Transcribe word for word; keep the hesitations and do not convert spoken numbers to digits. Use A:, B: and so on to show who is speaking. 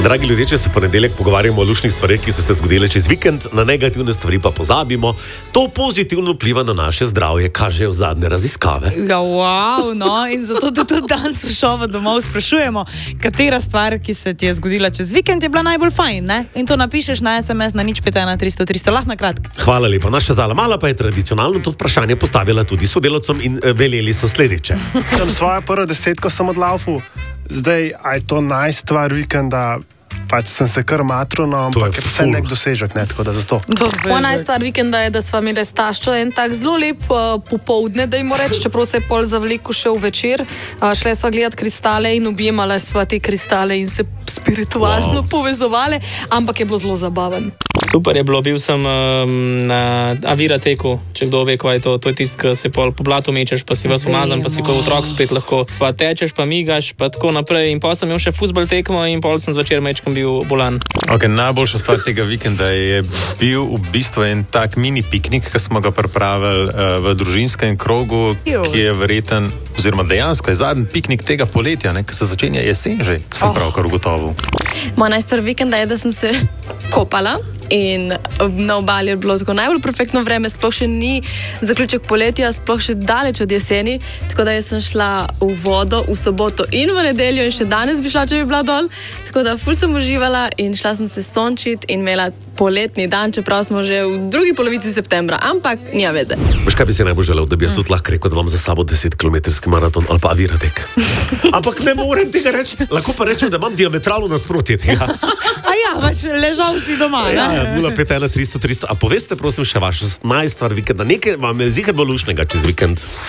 A: Dragi ljudje, če se ponedeljek pogovarjamo o lušnih stvareh, ki so se zgodile čez vikend, na negativne stvari pa pozabimo, to pozitivno vpliva na naše zdravje, kažejo zadnje raziskave.
B: Ja, wow, no, in zato te tudi danes v šovu domov sprašujemo, katera stvar, ki se ti je zgodila čez vikend, je bila najbolj fajn, ne? In to napišeš na es em es na nič pet ena tristo tristo, lahko na kratko.
A: Hvala lepa. Naša Zala Mala pa je tradicionalno to vprašanje postavila tudi sodelavcem in eh, veleli so sledeče.
C: Sem svojo prvo desetko sem odlaufal, zdaj, a je to najstvar vikenda, pač sem se kar matro, no, ampak je vse nek dosežek, ne, tako da zato.
D: Ona stvar vikenda je, da sva imeli s taščo en tak zelo lep uh, popoldne, da jim reč, čeprav se je pol zavlekel še v večer. Uh, šle sva gledat kristale in objemale sva te kristale in se spiritualno wow. povezovale, ampak je bilo zelo zabaven.
E: Super je bilo, bil sem um, na Avirateku, če kdo ve, kaj je to. To je tisto, ki se pol po blatu mečeš, pa si vas umazan, pa si kot otrok spet lahko. Pa tečeš, pa migaš, pa tako naprej. In pol sem imel še fuzbal tekmo in pol sem zvečer mečkam bil bolan.
F: Okay, najboljša stvar tega vikenda je bil v bistvu en tak mini piknik, ki smo ga pripravili uh, v družinskem krogu, Joj. ki je verjeten, oziroma dejansko je zadnji piknik tega poletja, ne, ki se začenja jesen že, sem oh. pravkar ugotovil.
G: Moja najstvar vikenda je, da sem se kopala in na obali je bilo tako najbolj perfektno vreme, sploh še ni zaključek poletja, sploh še daleč od jeseni, tako da jaz sem šla v vodo v soboto in v nedeljo in še danes bi šla, če bi bila dol, tako da ful sem uživala in šla sem se sončit in imela poletni dan, čeprav smo že v drugi polovici septembra, ampak nija veze.
A: Veš, kaj bi si najbolj želel, da bi jaz tudi lahko rekel, da vam za sabo desetkilometrski maraton ali pa Aviratek. Ampak ne morem tega reči, lahko pa rečem, da imam diametralno nasprotje tega.
B: A ja, pač ležal si doma,
A: ja,
B: ne?
A: Ja, nula pet ena tristo tristo. A poveste, prosim, še vašo najstvar vikenda. Nekaj vam je ziher bo lušnega čez vikend.